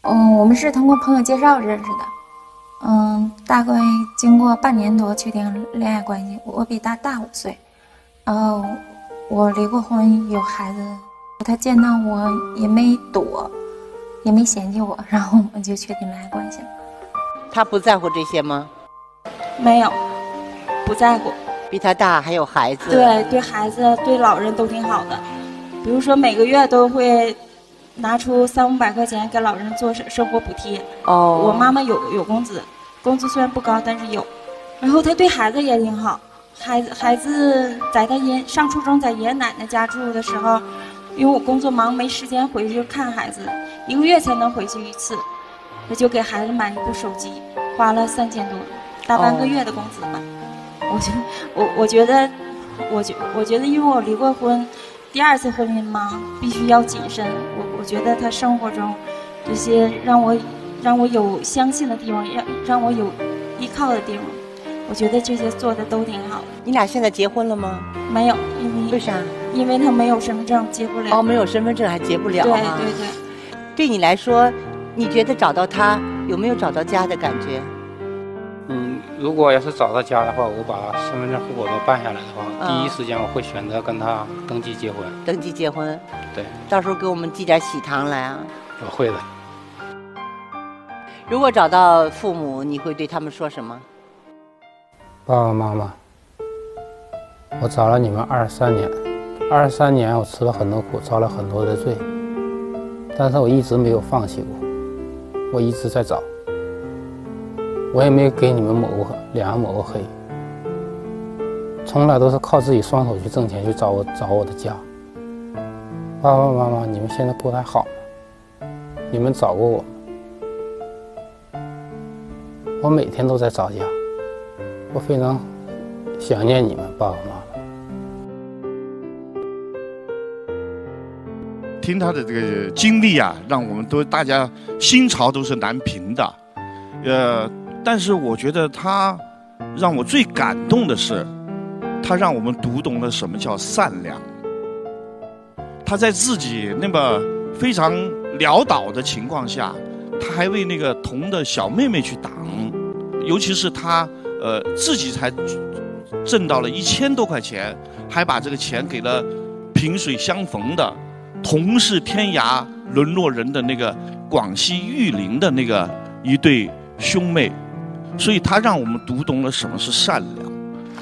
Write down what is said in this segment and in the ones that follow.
我们是通过朋友介绍认识的。大概经过半年多确定恋爱关系。我比他大5岁，然后我离过婚，有孩子。他见到我也没躲，也没嫌弃我，然后我们就确定恋爱关系了。 他不在乎这些吗？ 没有，不在乎。 比他大还有孩子。 对，对孩子对老人都挺好的，比如说每个月都会拿出300-500块钱给老人做生活补贴。我妈妈有工资，工资虽然不高，但是有。然后他对孩子也挺好，孩子在他上初中在爷爷奶奶家住的时候，因为我工作忙没时间回去看孩子，1个月才能回去1次，我就给孩子买一部手机，花了3000多，大半个月的工资吧。我觉得，因为我离过婚，第2次婚姻嘛，必须要谨慎。我觉得他生活中这些让我有相信的地方，让我有依靠的地方，我觉得这些做的都挺好的。 你俩现在结婚了吗？ 没有， 为啥？ 因为他没有身份证，结不了。 没有身份证还结不了啊？ 对。 对你来说，你觉得找到他有没有找到家的感觉？ 如果要是找到家的话，我把身份证、户口都办下来的话，第一时间我会选择跟他登记结婚。 登记结婚？ 对。 到时候给我们寄点喜糖来啊。 我会的。 如果找到父母，你会对他们说什么？ 爸爸妈妈，我找了你们23年，23年我吃了很多苦，遭了很多的罪，但是我一直没有放弃过，我一直在找。我也没给你们脸上抹过黑，从来都是靠自己双手去挣钱，去找我的家。爸爸妈妈，你们现在过得还好吗？你们找过我吗？我每天都在找家，我非常想念你们，爸爸妈妈。 听他的这个经历啊，让我们大家心潮都是难平的，但是我觉得他让我最感动的是，他让我们读懂了什么叫善良。他在自己那么非常潦倒的情况下，他还为那个童的小妹妹去挡，尤其是他自己才挣到了1000多块钱，还把这个钱给了萍水相逢的同是天涯沦落人的那个广西玉林的那个一对兄妹。所以他让我们读懂了什么是善良。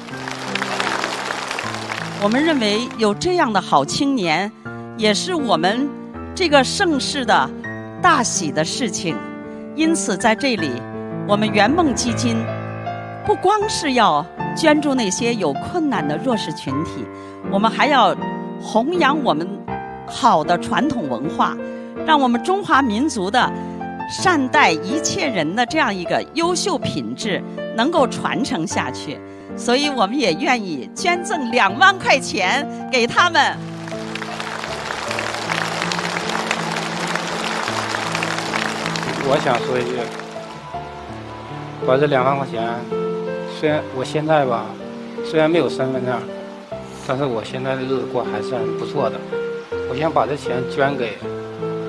我们认为有这样的好青年，也是我们这个盛世的大喜的事情。因此在这里，我们圆梦基金不光是要捐助那些有困难的弱势群体，我们还要弘扬我们好的传统文化，让我们中华民族的善待一切人的这样一个优秀品质能够传承下去，所以我们也愿意捐赠2万块钱给他们。 我想说一句，把这2万块钱，虽然我现在吧，虽然没有身份证，但是我现在的日子过还算不错的。我想把这钱捐给